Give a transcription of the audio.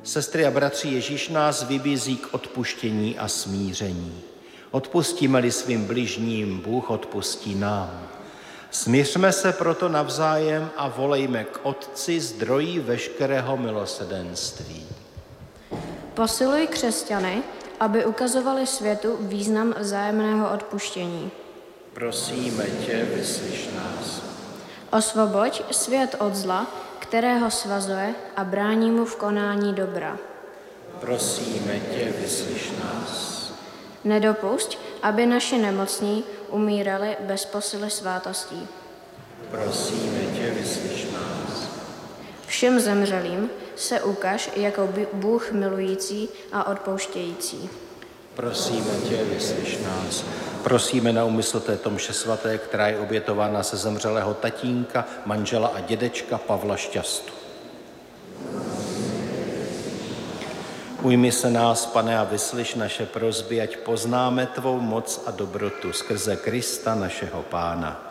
Sestry a bratři, Ježíš nás vybízí k odpuštění a smíření. Odpustíme-li svým bližním, Bůh odpustí nám. Smiřme se proto navzájem a volejme k Otci, zdroji veškerého milosrdenství. Posiluj křesťany, aby ukazovali světu význam vzájemného odpuštění. Prosíme tě, vyslyš nás. Osvoboď svět od zla, kterého svazuje a brání mu v konání dobra. Prosíme tě, vyslyš nás. Nedopusť, aby naši nemocní umírali bez posily svátostí. Prosíme tě, vyslyš nás. Všem zemřelým se ukaž jako Bůh milující a odpouštějící. Prosíme tě, vyslyš nás. Prosíme na úmysl této mše svaté, která je obětována se zemřelého tatínka, manžela a dědečka Pavla Šťastu. Ujmi se nás, Pane, a vyslyš naše prosby, ať poznáme tvou moc a dobrotu skrze Krista našeho Pána.